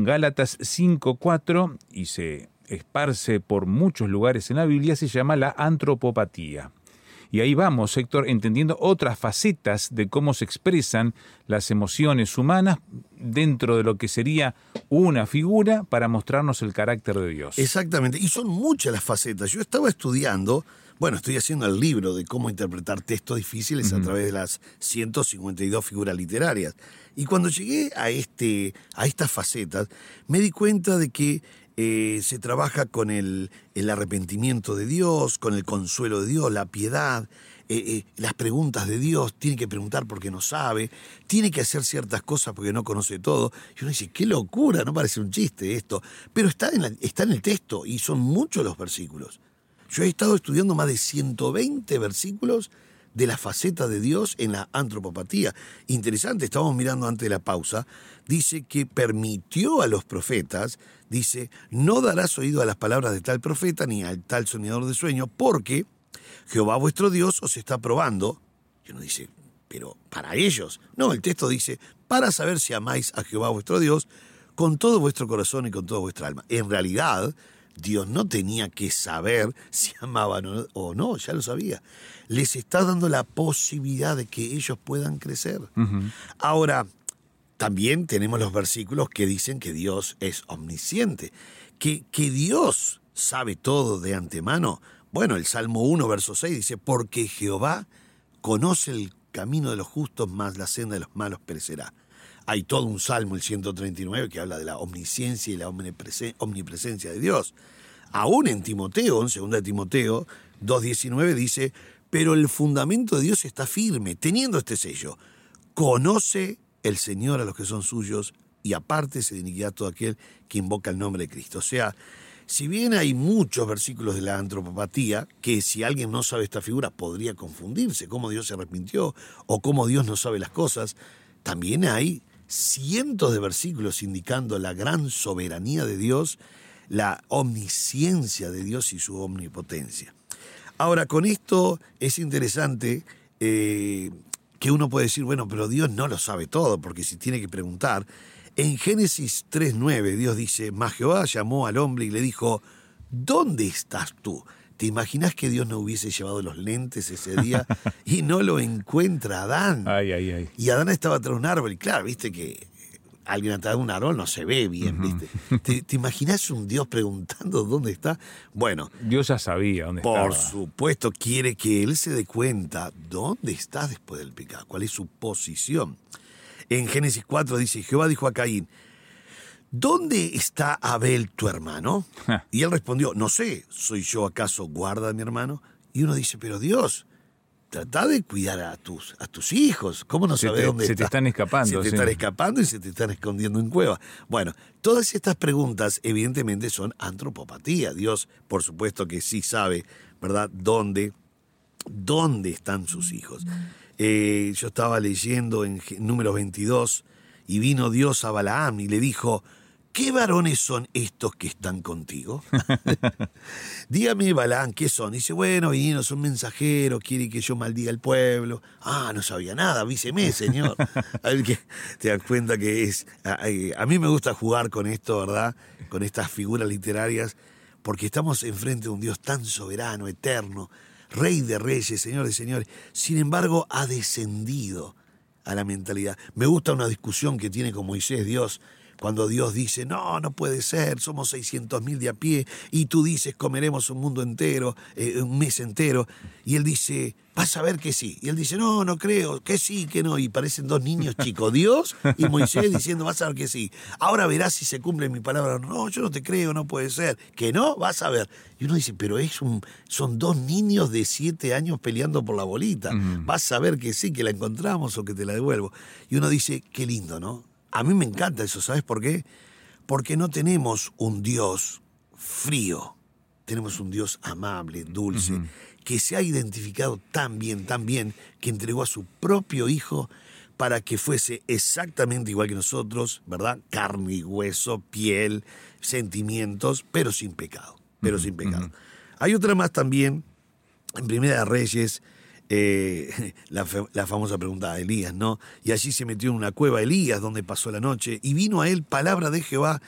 Gálatas 5:4, y se esparce por muchos lugares en la Biblia, se llama la antropopatía. Y ahí vamos, Héctor, entendiendo otras facetas de cómo se expresan las emociones humanas dentro de lo que sería una figura para mostrarnos el carácter de Dios. Exactamente, y son muchas las facetas. Yo estaba estudiando, estoy haciendo el libro de cómo interpretar textos difíciles a través de las 152 figuras literarias. Y cuando llegué a estas facetas, me di cuenta de que se trabaja con el arrepentimiento de Dios, con el consuelo de Dios, la piedad, las preguntas de Dios. Tiene que preguntar porque no sabe, tiene que hacer ciertas cosas porque no conoce todo. Y uno dice, qué locura, no parece un chiste esto, pero está en el texto y son muchos los versículos. Yo he estado estudiando más de 120 versículos de la faceta de Dios en la antropopatía. Interesante, estábamos mirando antes de la pausa, dice que permitió a los profetas, dice, no darás oído a las palabras de tal profeta ni al tal soñador de sueño, porque Jehová vuestro Dios os está probando. Y uno dice, pero para ellos. No, el texto dice, para saber si amáis a Jehová vuestro Dios con todo vuestro corazón y con toda vuestra alma. En realidad, Dios no tenía que saber si amaban o no, ya lo sabía. Les está dando la posibilidad de que ellos puedan crecer. Uh-huh. Ahora, también tenemos los versículos que dicen que Dios es omnisciente, que Dios sabe todo de antemano. Bueno, el Salmo 1, verso 6 dice, porque Jehová conoce el camino de los justos, mas la senda de los malos perecerá. Hay todo un salmo, el 139, que habla de la omnisciencia y la omnipresencia de Dios. Aún en Timoteo, en 2 Timoteo 2:19 dice, pero el fundamento de Dios está firme, teniendo este sello. Conoce el Señor a los que son suyos y apártese de iniquidad todo aquel que invoca el nombre de Cristo. O sea, si bien hay muchos versículos de la antropopatía, que si alguien no sabe esta figura podría confundirse, cómo Dios se arrepintió o cómo Dios no sabe las cosas, también hay cientos de versículos indicando la gran soberanía de Dios, la omnisciencia de Dios y su omnipotencia. Ahora, con esto es interesante que uno puede decir, bueno, pero Dios no lo sabe todo, porque si tiene que preguntar. En Génesis 3:9 Dios dice, mas Jehová llamó al hombre y le dijo, ¿dónde estás tú? ¿Te imaginas que Dios no hubiese llevado los lentes ese día y no lo encuentra Adán? Ay. Y Adán estaba atrás de un árbol. Y claro, viste que alguien atrás de un árbol no se ve bien, ¿viste? ¿Te imaginas un Dios preguntando dónde está? Bueno, Dios ya sabía dónde estaba. Por supuesto, quiere que él se dé cuenta dónde está después del pecado, cuál es su posición. En Génesis 4 dice, Jehová dijo a Caín, ¿dónde está Abel tu hermano? Y él respondió, no sé, ¿soy yo acaso guarda de mi hermano? Y uno dice, pero Dios, trata de cuidar a tus hijos. ¿Cómo no sabes dónde está? Se te están escapando. Se te están escapando y se te están escondiendo en cuevas. Bueno, todas estas preguntas evidentemente son antropopatía. Dios, por supuesto que sí sabe, ¿verdad?, dónde están sus hijos. Yo estaba leyendo en Números 22 y vino Dios a Balaam y le dijo, ¿qué varones son estos que están contigo? Dígame, Balaam, ¿qué son? Dice, bueno, vinieron, son mensajeros, quiere que yo maldiga al pueblo. Ah, no sabía nada, avíseme, señor. A ver que te das cuenta que es... A mí me gusta jugar con esto, ¿verdad? Con estas figuras literarias, porque estamos enfrente de un Dios tan soberano, eterno, Rey de reyes, Señor de señores. Sin embargo, ha descendido a la mentalidad. Me gusta una discusión que tiene con Moisés Dios, cuando Dios dice, no puede ser, somos 600.000 de a pie, y tú dices, comeremos un mundo entero, un mes entero, y él dice, vas a ver que sí, y él dice, no creo, que sí, que no, y parecen dos niños chicos, Dios y Moisés diciendo, vas a ver que sí, ahora verás si se cumple mi palabra, no, yo no te creo, no puede ser, que no, vas a ver, y uno dice, pero son dos niños de 7 años peleando por la bolita, vas a ver que sí, que la encontramos o que te la devuelvo, y uno dice, qué lindo, ¿no? A mí me encanta eso, ¿sabes por qué? Porque no tenemos un Dios frío, tenemos un Dios amable, dulce, que se ha identificado tan bien, que entregó a su propio Hijo para que fuese exactamente igual que nosotros, ¿verdad? Carne y hueso, piel, sentimientos, pero sin pecado, sin pecado. Hay otra más también, en Primera de Reyes, la famosa pregunta de Elías, ¿no? Y allí se metió en una cueva Elías donde pasó la noche y vino a él palabra de Jehová